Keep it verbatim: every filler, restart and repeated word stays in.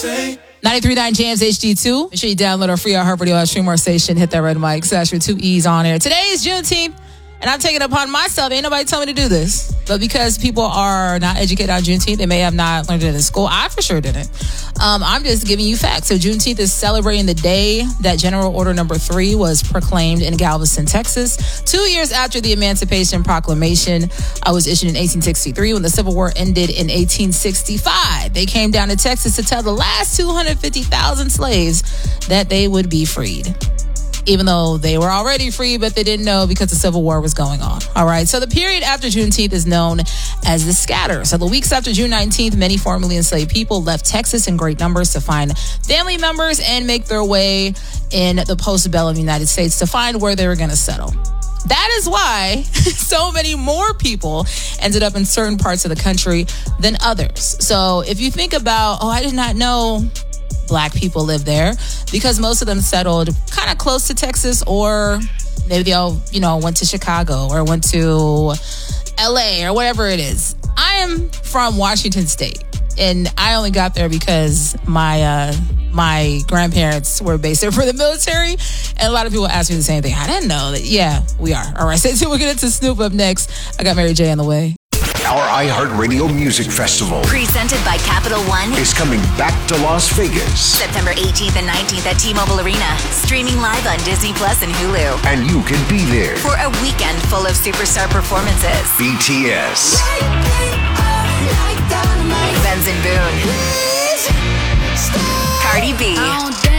ninety-three point nine Jams H D two. Make sure you download our free iHeartRadio app, stream our station, hit that red mic, slash with two E's on air. Today is Juneteenth, and I'm taking it upon myself. Ain't nobody tell me to do this. But because people are not educated on Juneteenth, they may have not learned it in school. I for sure didn't. Um, I'm just giving you facts. So Juneteenth is celebrating the day that General Order Number Three was proclaimed in Galveston, Texas. Two years after the Emancipation Proclamation uh, was issued in eighteen sixty-three, when the Civil War ended in eighteen sixty-five. They came down to Texas to tell the last two hundred fifty thousand slaves that they would be freed. Even though they were already free, but they didn't know because the Civil War was going on. All right. So the period after Juneteenth is known as the scatter. So the weeks after June nineteenth, many formerly enslaved people left Texas in great numbers to find family members and make their way in the postbellum United States to find where they were going to settle. That is why so many more people ended up in certain parts of the country than others. So if you think about, oh, I did not know Black people live there, because most of them settled kind of close to Texas, or maybe they all, you know, went to Chicago or went to L A or whatever it is. I am from Washington State, and I only got there because my uh, my grandparents were based there for the military, and a lot of people ask me the same thing. I didn't know that. Yeah, we are. All right, so we're getting to Snoop up next. I got Mary J on the way. Our iHeartRadio Music Festival, presented by Capital One, is coming back to Las Vegas. September eighteenth and nineteenth at T-Mobile Arena. Streaming live on Disney Plus and Hulu. And you can be there for a weekend full of superstar performances. B T S, Benson Boone, Cardi B,